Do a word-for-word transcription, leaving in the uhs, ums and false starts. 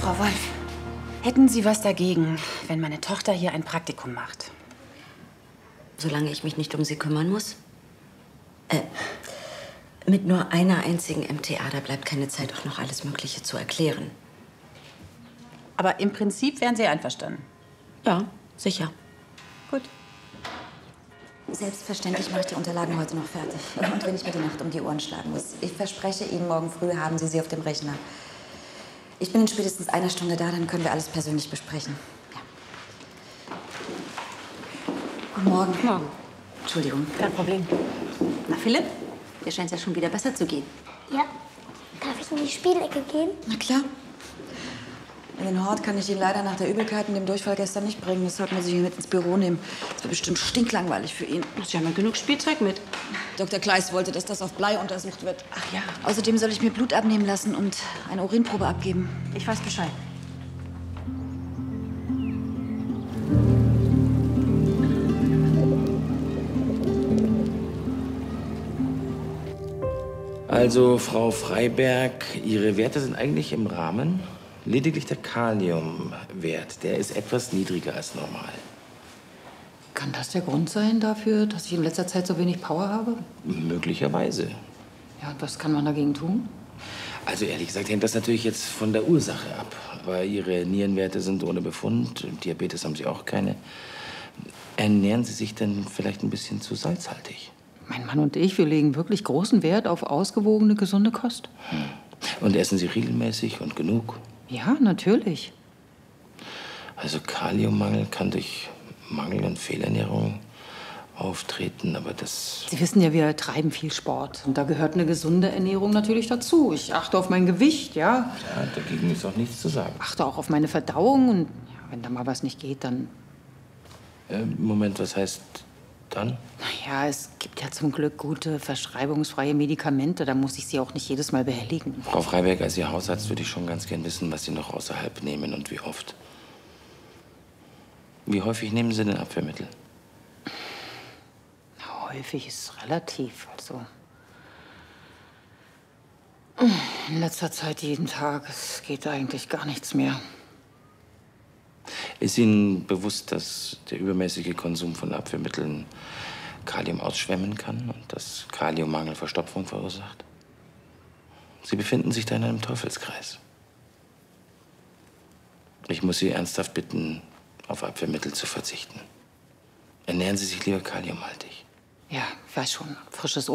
Frau Wolf, hätten Sie was dagegen, wenn meine Tochter hier ein Praktikum macht? Solange ich mich nicht um sie kümmern muss? Äh, mit nur einer einzigen M T A, da bleibt keine Zeit, auch noch alles Mögliche zu erklären. Aber im Prinzip wären Sie einverstanden? Ja, sicher. Gut. Selbstverständlich mache ich die Unterlagen heute noch fertig. Und wenn ich mir die Nacht um die Ohren schlagen muss. Ich verspreche Ihnen, morgen früh haben Sie sie auf dem Rechner. Ich bin in spätestens einer Stunde da, dann können wir alles persönlich besprechen. Ja. Guten Morgen. Guten Morgen. Entschuldigung. Kein Problem. Na, Philipp, dir scheint es ja schon wieder besser zu gehen. Ja. Darf ich in die Spielecke gehen? Na klar. In den Hort kann ich ihn leider nach der Übelkeit und dem Durchfall gestern nicht bringen. Deshalb muss ich ihn mit ins Büro nehmen. Das wird bestimmt stinklangweilig für ihn. Sie haben ja genug Spielzeug mit. Doktor Kleist wollte, dass das auf Blei untersucht wird. Ach ja. Außerdem soll ich mir Blut abnehmen lassen und eine Urinprobe abgeben. Ich weiß Bescheid. Also, Frau Freiberg, Ihre Werte sind eigentlich im Rahmen. Lediglich der Kaliumwert, der ist etwas niedriger als normal. Kann das der Grund sein dafür, dass ich in letzter Zeit so wenig Power habe? Möglicherweise. Ja, und was kann man dagegen tun? Also ehrlich gesagt hängt das natürlich jetzt von der Ursache ab. Aber Ihre Nierenwerte sind ohne Befund, Diabetes haben Sie auch keine. Ernähren Sie sich denn vielleicht ein bisschen zu salzhaltig? Mein Mann und ich, wir legen wirklich großen Wert auf ausgewogene, gesunde Kost. Hm. Und essen Sie regelmäßig und genug? Ja, natürlich. Also Kaliummangel kann durch Mangel- und Fehlernährung auftreten, aber das... Sie wissen ja, wir treiben viel Sport. Und da gehört eine gesunde Ernährung natürlich dazu. Ich achte auf mein Gewicht, ja. Ja, dagegen ist auch nichts zu sagen. Achte auch auf meine Verdauung. Und ja, wenn da mal was nicht geht, dann... Äh, Moment, was heißt dann? Naja, es gibt ja zum Glück gute, verschreibungsfreie Medikamente. Da muss ich Sie auch nicht jedes Mal behelligen. Frau Freiberg, als Ihr Hausarzt würde ich schon ganz gern wissen, was Sie noch außerhalb nehmen und wie oft. Wie häufig nehmen Sie denn Abwehrmittel? Häufig ist relativ, also... In letzter Zeit jeden Tag. Es geht eigentlich gar nichts mehr. Ist Ihnen bewusst, dass der übermäßige Konsum von Abwehrmitteln Kalium ausschwemmen kann und dass Kaliummangel Verstopfung verursacht? Sie befinden sich da in einem Teufelskreis. Ich muss Sie ernsthaft bitten, auf Abwehrmittel zu verzichten. Ernähren Sie sich lieber kaliumhaltig. Ja, ich weiß schon. Frisches